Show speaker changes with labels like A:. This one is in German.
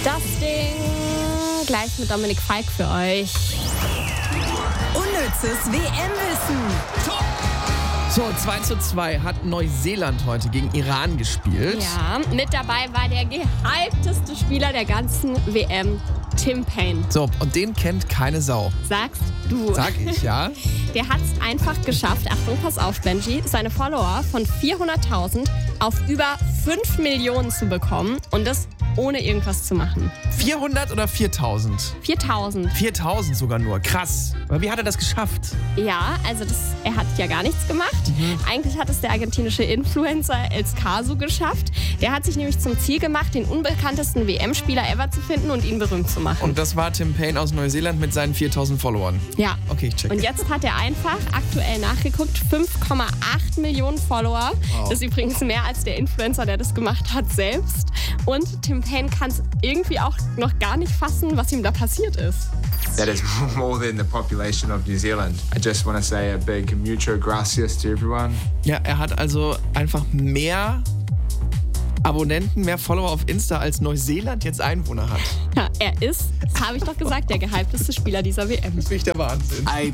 A: Das Ding gleich mit Dominik Falk für euch.
B: Unnützes WM-Wissen.
C: So, 2:2 hat Neuseeland heute gegen Iran gespielt.
A: Ja, mit dabei war der gehypteste Spieler der ganzen WM, Tim Paine.
C: So, und den kennt keine Sau.
A: Sagst du.
C: Sag ich, ja.
A: Der hat es einfach geschafft, Achtung, pass auf, Benji, seine Follower von 400.000 auf über 5 Millionen zu bekommen und das ohne irgendwas zu machen.
C: 400 oder 4.000?
A: 4.000.
C: 4.000 sogar nur. Krass. Aber wie hat er das geschafft?
A: Ja, also er hat ja gar nichts gemacht. Eigentlich hat es der argentinische Influencer El Caso geschafft. Der hat sich nämlich zum Ziel gemacht, den unbekanntesten WM-Spieler ever zu finden und ihn berühmt zu machen.
C: Und das war Tim Paine aus Neuseeland mit seinen 4.000 Followern.
A: Ja.
C: Okay, ich check.
A: Und jetzt hat er einfach aktuell nachgeguckt 5,8 Millionen Follower.
C: Wow.
A: Das ist übrigens mehr als der Influencer, der das gemacht hat, selbst. Und Tim Paine kann es irgendwie auch noch gar nicht fassen, was ihm da passiert ist.
D: That is more than the population of New Zealand. I just want to say a big mucho gracias to everyone.
C: Ja, er hat also einfach mehr Abonnenten, mehr Follower auf Insta, als Neuseeland jetzt Einwohner hat.
A: Ja, er ist, das habe ich doch gesagt, der gehypteste Spieler dieser WM.
C: Das ist wirklich der Wahnsinn.
D: I